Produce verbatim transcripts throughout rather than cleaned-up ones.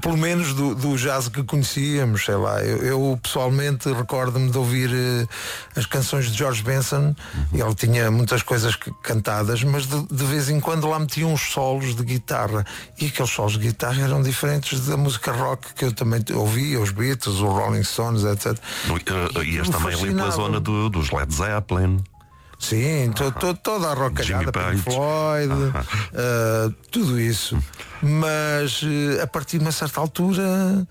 pelo menos do, do jazz que conhecíamos, sei lá. Eu, eu pessoalmente recordo-me de ouvir uh, as canções de George Benson. Uhum. Ele tinha muitas coisas que, cantadas, mas de, de vez em quando lá metia uns solos de guitarra, e aqueles solos de guitarra eram diferentes da música rock que eu também ouvia, os Beatles, os Rolling Stones, etcétera. Uh, e este também ali pela zona do, dos Led Zeppelin. Sim, uh-huh. to, to, toda a rockalhada, Pink Floyd, uh-huh. uh, tudo isso. Mas uh, a partir de uma certa altura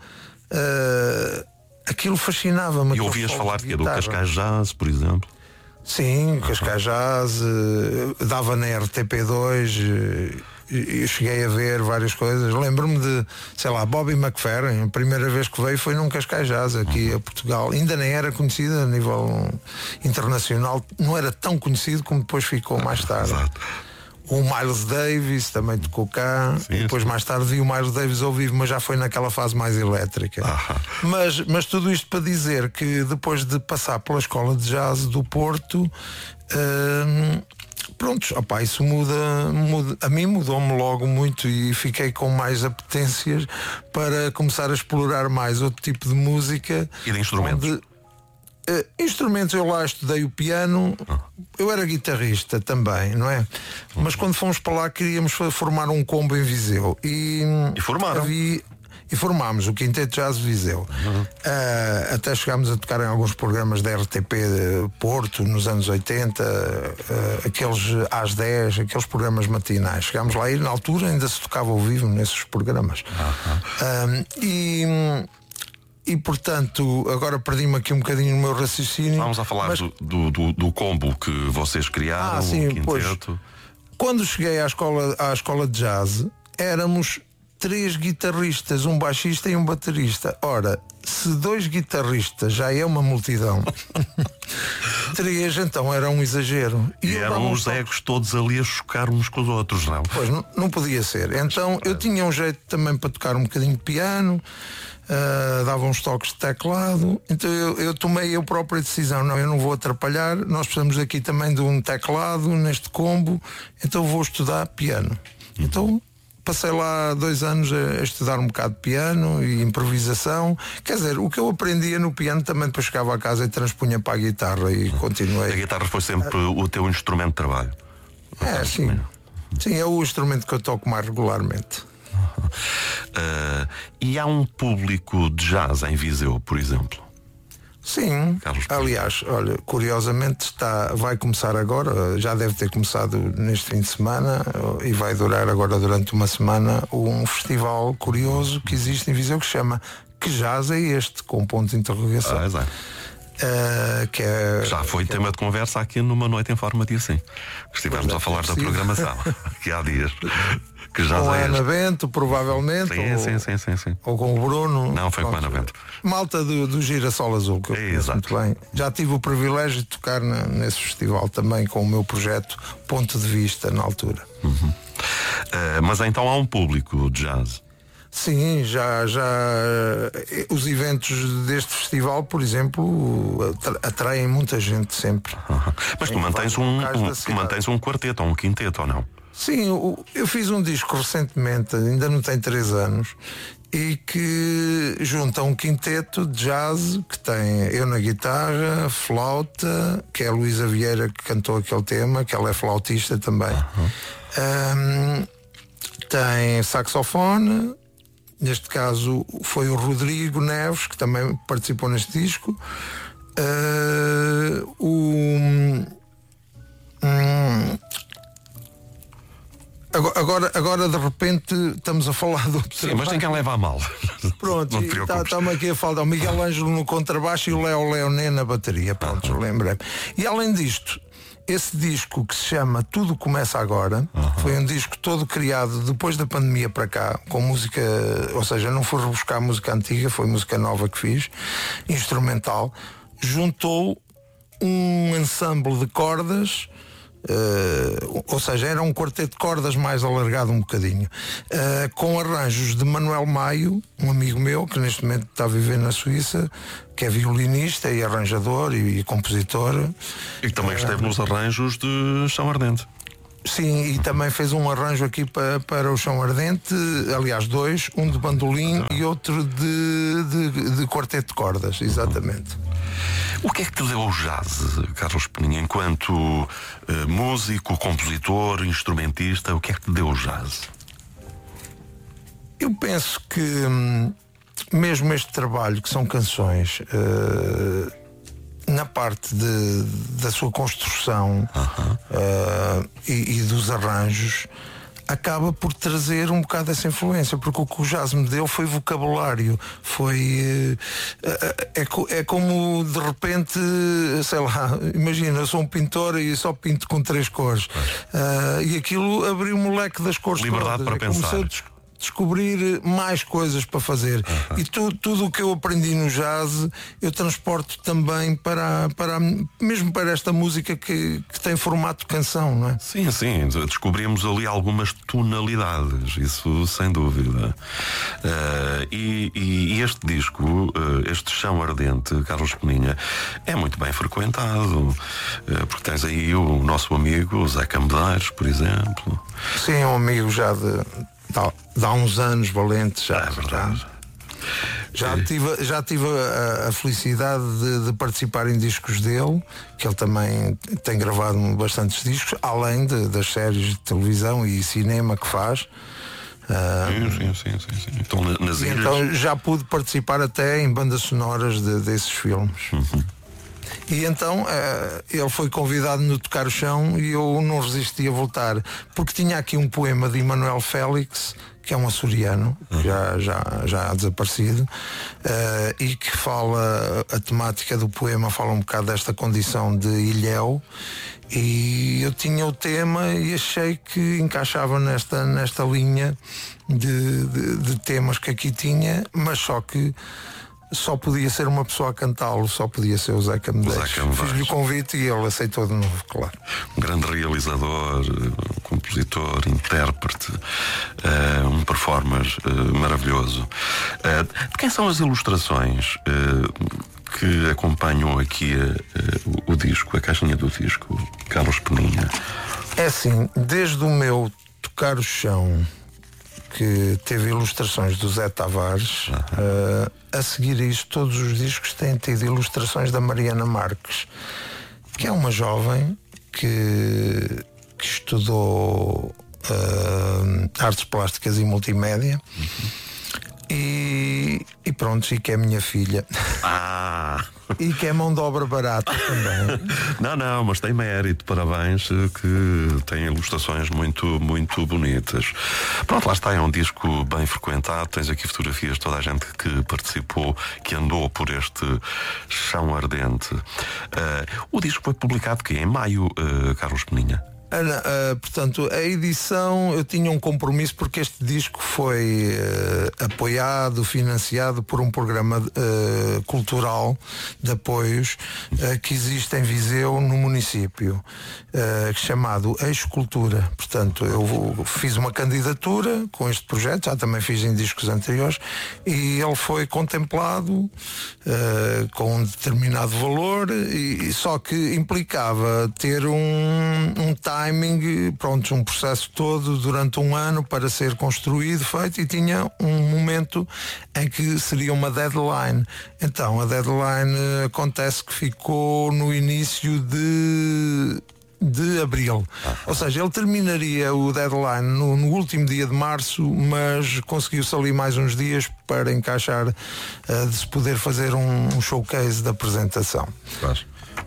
uh, aquilo fascinava-me. E ouvias falar de do Cascais Jazz, por exemplo? Sim, uh-huh. Cascais Jazz, uh, dava na R T P dois, uh, eu cheguei a ver várias coisas. Lembro-me de, sei lá, Bobby McFerrin. A primeira vez que veio foi num Cascais Jazz aqui uhum. a Portugal. Ainda nem era conhecida a nível internacional. Não era tão conhecido como depois ficou mais tarde. Exato. O Miles Davis também tocou cá. Sim, e depois sim. mais tarde vi o Miles Davis ao vivo, mas já foi naquela fase mais elétrica. Ah. Mas, mas tudo isto para dizer que depois de passar pela Escola de Jazz do Porto, hum, pronto, opa, isso muda, muda, a mim mudou-me logo muito e fiquei com mais apetências para começar a explorar mais outro tipo de música. E de instrumentos? Onde, uh, instrumentos, eu lá estudei o piano, ah. eu era guitarrista também, não é? Mas quando fomos para lá queríamos formar um combo em Viseu. E, e formaram? Havia, E formámos o Quinteto Jazz de Viseu. Uhum. Uh, até chegámos a tocar em alguns programas da R T P de Porto, nos anos oitenta, uh, aqueles às dez, aqueles programas matinais. Chegámos lá e na altura ainda se tocava ao vivo nesses programas. Uhum. Uh, e, e portanto, agora perdi-me aqui um bocadinho no meu raciocínio. Vamos a falar mas... do, do, do, do combo que vocês criaram, ah, sim, o Quinteto. Pois, quando cheguei à escola, à escola de jazz, éramos três guitarristas, um baixista e um baterista. Ora, se dois guitarristas já é uma multidão, três então era um exagero. E, e eram os egos todos ali a chocar uns com os outros, não? Pois, não, não podia ser. Então eu tinha um jeito também para tocar um bocadinho de piano, uh, dava uns toques de teclado, então eu, eu tomei eu própria decisão, não, eu não vou atrapalhar, nós precisamos aqui também de um teclado neste combo, então vou estudar piano. Uhum. Então passei lá dois anos a, a estudar um bocado de piano e improvisação. Quer dizer, o que eu aprendia no piano também depois chegava a casa e transpunha para a guitarra e continuei. A guitarra foi sempre uh, o teu instrumento de trabalho? É, sim. Sim, é o instrumento que eu toco mais regularmente. Uh, e há um público de jazz em Viseu, por exemplo? Sim, aliás, olha, curiosamente está, vai começar agora, já deve ter começado neste fim de semana e vai durar agora durante uma semana um festival curioso que existe em Viseu que se chama Que Jazz é Este? Com um ponto de interrogação. Ah, exato. Uh, que é, já foi que tema é... de conversa aqui numa noite em forma de assim. Estivemos a falar da programação aqui há dias. Que já com a é Ana Bento, provavelmente. Sim, ou, sim, sim, sim, sim. Ou com o Bruno. Não, foi Pronto, com a Ana Bento. Malta do, do Girassol Azul, que eu conheço muito bem. Já tive o privilégio de tocar na, nesse festival também com o meu projeto Ponto de Vista na altura. Uhum. Uh, mas então há um público de jazz? Sim, já, já os eventos deste festival, por exemplo, atraem muita gente sempre. Uhum. Mas tu mantens um, um, tu mantens um quarteto ou um quinteto ou não? Sim, eu fiz um disco recentemente, ainda não tem três anos, e que junta um quinteto de jazz que tem eu na guitarra, flauta, que é a Luísa Vieira que cantou aquele tema, que ela é flautista também. Uhum. Um, tem saxofone. Neste caso foi o Rodrigo Neves, que também participou neste disco. Uh, o, um, agora, agora de repente estamos a falar do outro. Sim, mas ninguém leva a mal. Pronto, estamos aqui a falar. O Miguel Ângelo no contrabaixo e o Léo Leoné na bateria. Pronto, lembrei. E além disto, esse disco que se chama Tudo Começa Agora, uhum. foi um disco todo criado depois da pandemia para cá, com música, ou seja, não fui rebuscar música antiga, foi música nova que fiz, instrumental, juntou um ensemble de cordas, uh, ou seja, era um quarteto de cordas mais alargado um bocadinho, uh, com arranjos de Manuel Maio, um amigo meu que neste momento está a viver na Suíça, que é violinista e arranjador e, e compositor. E que também esteve uh, nos arranjos de Chão Ardente. Sim, e também fez um arranjo aqui para, para o Chão Ardente, aliás dois, um de bandolim e outro de, de, de quarteto de cordas, exatamente. O que é que te deu o jazz, Carlos Peninha, enquanto uh, músico, compositor, instrumentista, o que é que te deu o jazz? Eu penso que hum, mesmo este trabalho, que são canções, uh, na parte de, da sua construção uh-huh. uh, e, e dos arranjos, acaba por trazer um bocado essa influência, porque o que o jazz me deu foi vocabulário, foi uh, é, é como de repente, sei lá, imagina, eu sou um pintor e só pinto com três cores uh, e aquilo abriu o leque das cores liberdade todas. para É pensar, descobrir mais coisas para fazer. Uh-huh. E tu, tudo o que eu aprendi no jazz eu transporto também para, para mesmo para esta música que, que tem formato de canção, não é? Sim, sim, descobrimos ali algumas tonalidades, isso sem dúvida. Uh, e, e, e este disco, uh, este Chão Ardente, Carlos Peninha, é muito bem frequentado, uh, porque tens aí o nosso amigo o Zeca Medeiros, por exemplo. Sim, um amigo já de Dá, dá uns anos, valente já. É verdade. Já, já tive, já tive a, a felicidade de, de participar em discos dele, que ele também tem gravado bastantes discos, além de, das séries de televisão e cinema que faz. Uh, sim, sim, sim, sim. Então, nas ilhas... então já pude participar até em bandas sonoras de, desses filmes. Uhum. E então uh, ele foi convidado no Tocar o Chão e eu não resisti a voltar, porque tinha aqui um poema de Emanuel Félix, que é um açoriano, uhum. já, já, já desaparecido, uh, e que fala, a temática do poema fala um bocado desta condição de ilhéu, e eu tinha o tema e achei que encaixava nesta, nesta linha de, de, de temas que aqui tinha, mas só que só podia ser uma pessoa a cantá-lo, só podia ser o Zeca Medeiros. Fiz-lhe o convite e ele aceitou de novo, claro. Um grande realizador, compositor, intérprete, uh, um performer uh, maravilhoso. Uh, de quem são as ilustrações uh, que acompanham aqui uh, o, o disco, a caixinha do disco, Carlos Peninha? É assim, desde o meu Tocar o Chão, que teve ilustrações do Zé Tavares, uhum. uh, a seguir isso todos os discos têm tido ilustrações da Mariana Marques, que é uma jovem que, que estudou uh, artes plásticas e multimédia. Uhum. E, e pronto, e que é minha filha. Ah! E que é mão de obra barata também. Não, não, mas tem mérito, parabéns, que tem ilustrações muito, muito bonitas. Pronto, lá está, é um disco bem frequentado, tens aqui fotografias de toda a gente que participou, que andou por este Chão Ardente. Uh, o disco foi publicado que em maio, uh, Carlos Peninha? Ana, uh, portanto, a edição, eu tinha um compromisso porque este disco foi uh, apoiado, financiado por um programa uh, cultural de apoios uh, que existe em Viseu, no município, uh, chamado Eixo Cultura. Portanto, eu fiz uma candidatura com este projeto, já também fiz em discos anteriores, e ele foi contemplado uh, com um determinado valor, e, só que implicava ter um, um time timing, pronto, um processo todo durante um ano para ser construído, feito, e tinha um momento em que seria uma deadline. Então a deadline acontece que ficou no início de de abril. Ah. Ou seja, ele terminaria o deadline no, no último dia de março, mas conseguiu-se ali mais uns dias para encaixar, uh, de se poder fazer um, um showcase da apresentação. Claro.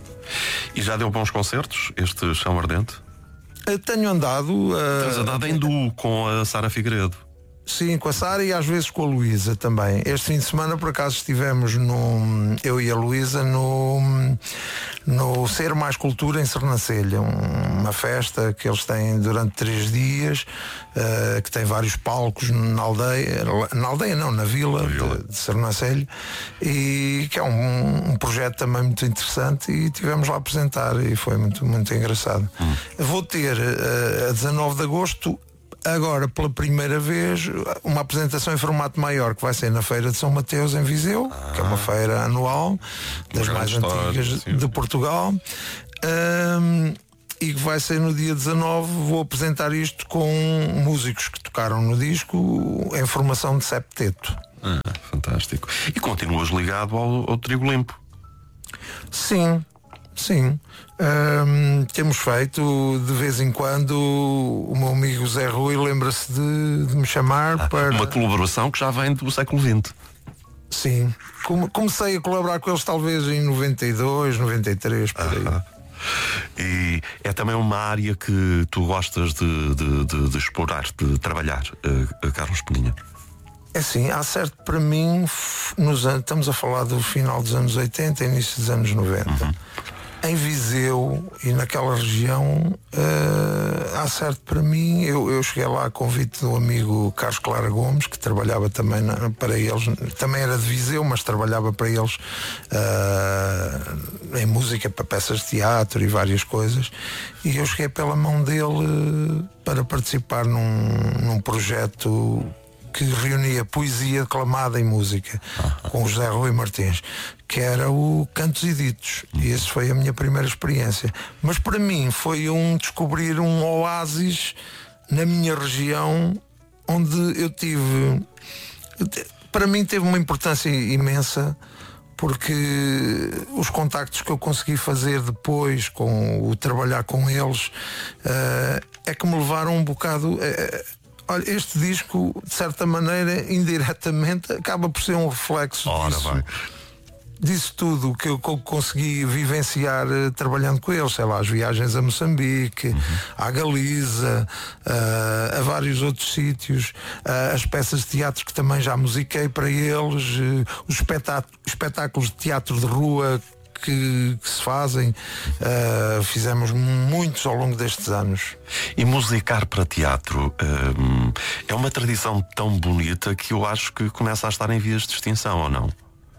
E já deu bons concertos este Chão Ardente? Tenho andado. Uh, Tens andado em duo com a Sara Figueiredo. Sim, com a Sara e às vezes com a Luísa também. Este fim de semana, por acaso, estivemos no, eu e a Luísa no, no Ser Mais Cultura em Sernancelha, uma festa que eles têm durante três dias, uh, que tem vários palcos na aldeia, na aldeia não, na vila, na vila. de, de Sernancelha, e que é um, um projeto também muito interessante, e tivemos lá a apresentar e foi muito, muito engraçado. Hum. Vou ter uh, a dezanove de agosto, agora pela primeira vez, uma apresentação em formato maior, que vai ser na Feira de São Mateus em Viseu, ah, que é uma feira anual das mais antigas sim. de Portugal. Um, e que vai ser no dia dezanove. Vou apresentar isto com músicos que tocaram no disco em formação de septeto. Ah, fantástico. E continuas ligado ao, ao Trigo Limpo? Sim, sim. Um, temos feito de vez em quando. O meu amigo Zé Rui lembra-se de, de me chamar ah, para uma colaboração que já vem do século vinte. Sim, comecei a colaborar com eles talvez em noventa e dois, noventa e três, por aí. Ah, e é também uma área que tu gostas de, de, de, de explorar, de trabalhar, uh, Carlos Peninha? É assim, há certo para mim, nos anos, estamos a falar do final dos anos oitenta, início dos anos noventa. Uhum. Em Viseu e naquela região, uh, há certo para mim, eu, eu cheguei lá a convite do amigo Carlos Clara Gomes, que trabalhava também na, para eles, também era de Viseu, mas trabalhava para eles uh, em música, para peças de teatro e várias coisas, e eu cheguei pela mão dele uh, para participar num, num projeto que reunia poesia declamada e música, ah, com o José Rui Martins, que era o Cantos e Ditos. E essa foi a minha primeira experiência. Mas para mim foi um descobrir um oásis na minha região, onde eu tive, para mim teve uma importância imensa, porque os contactos que eu consegui fazer depois, com o trabalhar com eles, uh, é que me levaram um bocado. Uh, Olha, este disco, de certa maneira, indiretamente, acaba por ser um reflexo Ora, disso, vai. disso tudo que eu consegui vivenciar uh, trabalhando com eles, sei lá, as viagens a Moçambique, uhum. à Galiza, uh, a vários outros sítios, uh, as peças de teatro que também já musiquei para eles, uh, os espetá- espetáculos de teatro de rua Que, que se fazem, uh, fizemos muitos ao longo destes anos. E musicar para teatro um, é uma tradição tão bonita que eu acho que começa a estar em vias de extinção, ou não?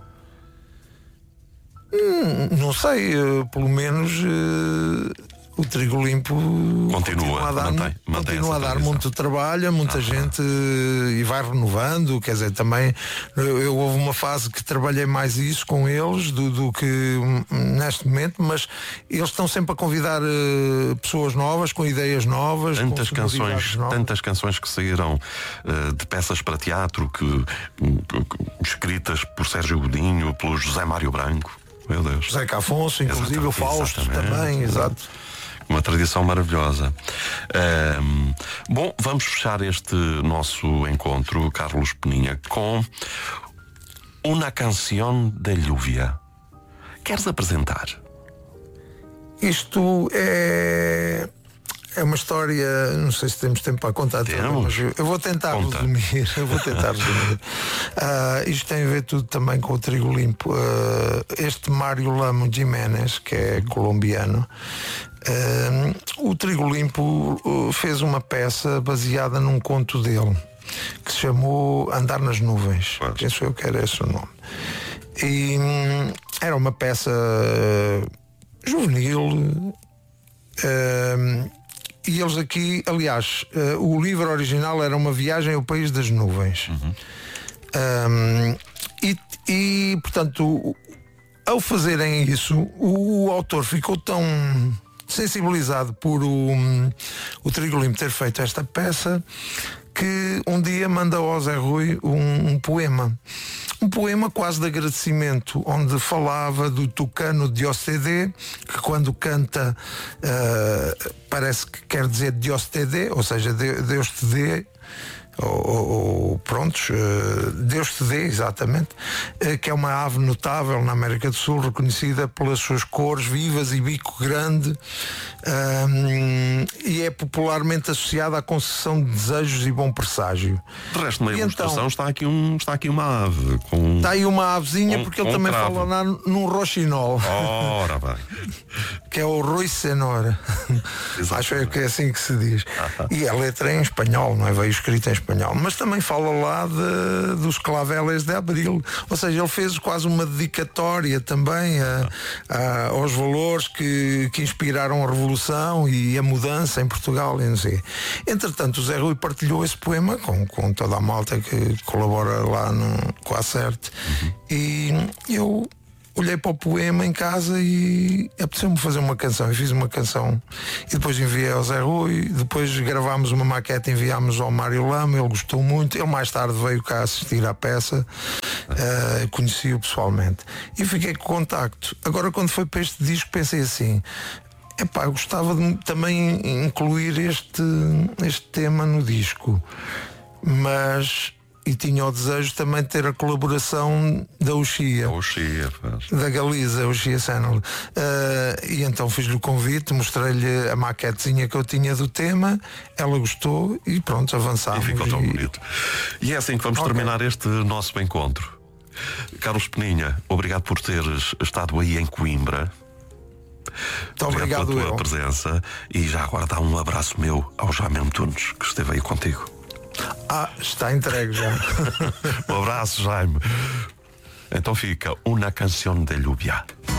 Hum, não sei, uh, pelo menos uh, o Trigo Limpo continua, continua a dar, mantém, mantém continua a dar muito trabalho, muita ah, gente uh, e vai renovando. Quer dizer, também eu, eu houve uma fase que trabalhei mais isso com eles do, do que neste momento, mas eles estão sempre a convidar uh, pessoas novas, com ideias novas, tantas com canções, novas. tantas canções que saíram uh, de peças para teatro, que uh, escritas por Sérgio Godinho, pelo José Mário Branco. Meu Deus. José Afonso, inclusive, exatamente, o Fausto também, exato. Uma tradição maravilhosa. Um, bom, vamos fechar este nosso encontro, Carlos Peninha, com Una Canción de Lluvia. Queres apresentar? Isto é... É uma história, não sei se temos tempo para contar tudo, mas eu, eu vou tentar Conta. resumir. Eu vou tentar resumir. Uh, isto tem a ver tudo também com o Trigo Limpo. Uh, este Mário Lamo Jiménez, que é colombiano, uh, o Trigo Limpo uh, fez uma peça baseada num conto dele, que se chamou Andar nas Nuvens. Claro. Penso eu que era esse o nome. E um, era uma peça uh, juvenil. Uh, E eles aqui, aliás, uh, o livro original era Uma Viagem ao País das Nuvens. Uhum. Um, e, e, portanto, ao fazerem isso, o, o autor ficou tão sensibilizado por o, o Trigo Limpo ter feito esta peça, que um dia manda ao Zé Rui um, um poema. Um poema quase de agradecimento, onde falava do tucano Dios te dé, que quando canta uh, parece que quer dizer Dios te dé, ou seja, Deus te dê, ou, ou prontos, uh, Deus te dê, exatamente, uh, que é uma ave notável na América do Sul, reconhecida pelas suas cores vivas e bico grande, um, e é popularmente associada à concessão de desejos e bom presságio. De resto, na ilustração então, está, aqui um, está aqui uma ave com... Está aí uma avezinha, com, porque ele também cravo. fala lá num roxinol. Ora bem. Que é o Rui Cenoura. Acho que é assim que se diz. Ah, e a letra é em espanhol, não é? Veio escrita em espanhol. Mas também fala lá de, dos claveles de Abril. Ou seja, ele fez quase uma dedicatória também a, a, aos valores que, que inspiraram a Revolução e a mudança em Portugal. E não sei. Entretanto, o Zé Rui partilhou esse poema com, com toda a malta que colabora lá no, com a Acerte. Uhum. E eu olhei para o poema em casa e apeteceu-me fazer uma canção. E fiz uma canção e depois enviei ao Zé Rui, depois gravámos uma maquete, enviámos ao Mário Lama, ele gostou muito, ele mais tarde veio cá assistir à peça, uh, conheci-o pessoalmente e fiquei com contacto. Agora, quando foi para este disco, pensei assim: epá, eu gostava de também incluir este, este tema no disco, mas e tinha o desejo também de ter a colaboração da Uxia, Uxia da Galiza, Uxia Channel. Uh, e então fiz-lhe o convite, mostrei-lhe a maquetezinha que eu tinha do tema, ela gostou e pronto, avançámos. E ficou tão e... bonito. E é assim que vamos okay. terminar este nosso encontro. Carlos Peninha, obrigado por teres estado aí em Coimbra. Muito obrigado pela tua eu. presença. E já agora dá um abraço meu ao Jaime Antunes, que esteve aí contigo. Ah, está entregue já. Um abraço, Jaime. Então fica Una Canción de Lluvia.